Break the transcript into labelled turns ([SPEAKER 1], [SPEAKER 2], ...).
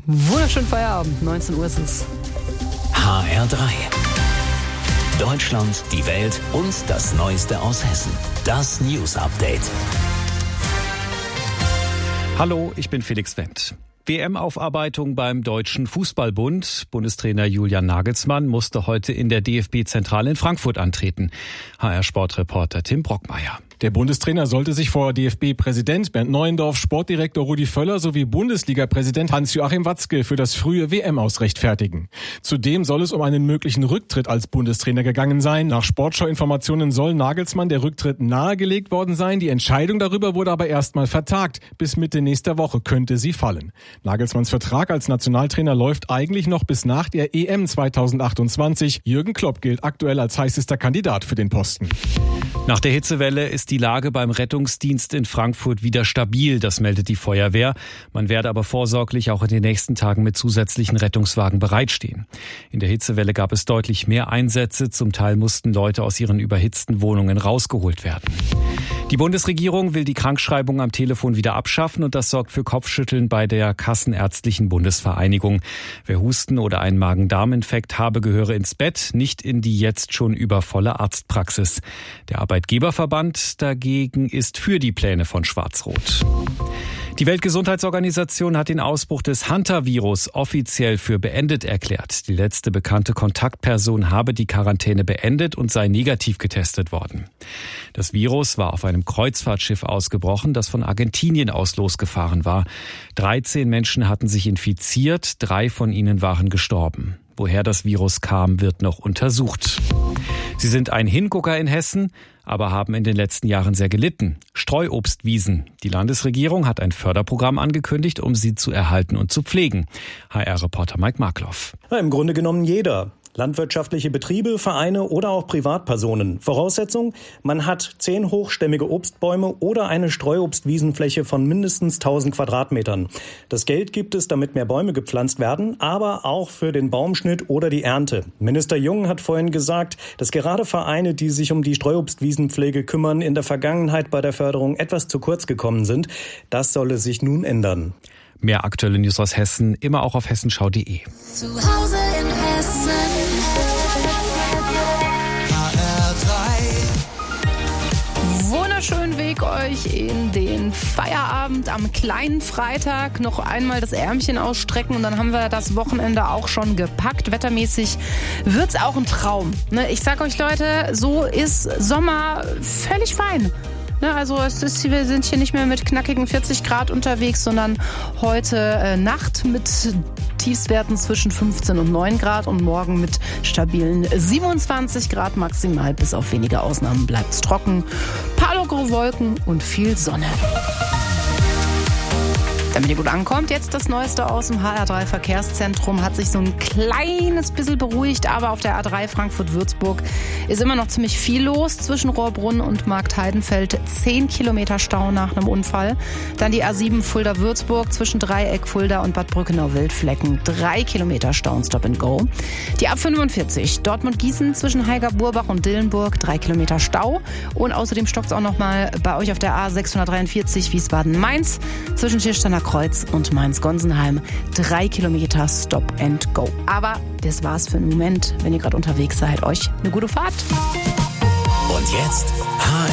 [SPEAKER 1] Wunderschönen Feierabend, 19 Uhr ist es.
[SPEAKER 2] HR3. Deutschland, die Welt und das Neueste aus Hessen. Das News Update.
[SPEAKER 3] Hallo, ich bin Felix Wendt. WM-Aufarbeitung beim Deutschen Fußballbund. Bundestrainer Julian Nagelsmann musste heute in der DFB-Zentrale in Frankfurt antreten. HR-Sportreporter Tim Brockmeier.
[SPEAKER 4] Der Bundestrainer sollte sich vor DFB-Präsident Bernd Neuendorf, Sportdirektor Rudi Völler sowie Bundesliga-Präsident Hans-Joachim Watzke für das frühe WM-Aus rechtfertigen. Zudem soll es um einen möglichen Rücktritt als Bundestrainer gegangen sein. Nach Sportschau-Informationen soll Nagelsmann der Rücktritt nahegelegt worden sein. Die Entscheidung darüber wurde aber erstmal vertagt. Bis Mitte nächster Woche könnte sie fallen. Nagelsmanns Vertrag als Nationaltrainer läuft eigentlich noch bis nach der EM 2028. Jürgen Klopp gilt aktuell als heißester Kandidat für den Posten.
[SPEAKER 3] Nach der Hitzewelle ist die Lage beim Rettungsdienst in Frankfurt wieder stabil, das meldet die Feuerwehr. Man werde aber vorsorglich auch in den nächsten Tagen mit zusätzlichen Rettungswagen bereitstehen. In der Hitzewelle gab es deutlich mehr Einsätze, zum Teil mussten Leute aus ihren überhitzten Wohnungen rausgeholt werden. Die Bundesregierung will die Krankschreibung am Telefon wieder abschaffen und das sorgt für Kopfschütteln bei der Kassenärztlichen Bundesvereinigung. Wer Husten oder einen Magen-Darm-Infekt habe, gehöre ins Bett, nicht in die jetzt schon übervolle Arztpraxis. Der Arbeitgeberverband dagegen ist für die Pläne von Schwarz-Rot. Die Weltgesundheitsorganisation hat den Ausbruch des Hantavirus offiziell für beendet erklärt. Die letzte bekannte Kontaktperson habe die Quarantäne beendet und sei negativ getestet worden. Das Virus war auf einem Kreuzfahrtschiff ausgebrochen, das von Argentinien aus losgefahren war. 13 Menschen hatten sich infiziert, 3 von ihnen waren gestorben. Woher das Virus kam, wird noch untersucht. Sie sind ein Hingucker in Hessen, aber haben in den letzten Jahren sehr gelitten. Streuobstwiesen. Die Landesregierung hat ein Förderprogramm angekündigt, um sie zu erhalten und zu pflegen. HR-Reporter Mike Markloff.
[SPEAKER 5] Im Grunde genommen jeder. Landwirtschaftliche Betriebe, Vereine oder auch Privatpersonen. Voraussetzung, man hat 10 hochstämmige Obstbäume oder eine Streuobstwiesenfläche von mindestens 1000 Quadratmetern. Das Geld gibt es, damit mehr Bäume gepflanzt werden, aber auch für den Baumschnitt oder die Ernte. Minister Jung hat vorhin gesagt, dass gerade Vereine, die sich um die Streuobstwiesenpflege kümmern, in der Vergangenheit bei der Förderung etwas zu kurz gekommen sind. Das solle sich nun ändern.
[SPEAKER 3] Mehr aktuelle News aus Hessen, immer auch auf hessenschau.de.
[SPEAKER 6] Zu Hause in Hessen.
[SPEAKER 1] Wunderschönen Weg euch in den Feierabend am kleinen Freitag. Noch einmal das Ärmchen ausstrecken und dann haben wir das Wochenende auch schon gepackt. Wettermäßig wird's auch ein Traum. Ich sag euch Leute, so ist Sommer völlig fein. Also wir sind hier nicht mehr mit knackigen 40 Grad unterwegs, sondern heute Nacht mit Tiefstwerten zwischen 15 und 9 Grad und morgen mit stabilen 27 Grad maximal. Bis auf wenige Ausnahmen bleibt's trocken. Paar lockere Wolken und viel Sonne. Damit ihr gut ankommt, jetzt das Neueste aus dem HR3 Verkehrszentrum. Hat sich so ein kleines bisschen beruhigt, aber auf der A3 Frankfurt-Würzburg ist immer noch ziemlich viel los. Zwischen Rohrbrunn und Marktheidenfeld 10 Kilometer Stau nach einem Unfall. Dann die A7 Fulda-Würzburg zwischen Dreieck, Fulda und Bad Brückenau-Wildflecken 3 Kilometer Stau und Stop and Go. Die A45 Dortmund-Gießen zwischen Heiger-Burbach und Dillenburg 3 Kilometer Stau. Und außerdem stockt es auch noch mal bei euch auf der A643 Wiesbaden-Mainz zwischen Schirsteiner Kreuz und Mainz-Gonsenheim 3 Kilometer Stop and Go. Aber das war's für den Moment. Wenn ihr gerade unterwegs seid, euch eine gute Fahrt.
[SPEAKER 2] Und jetzt HR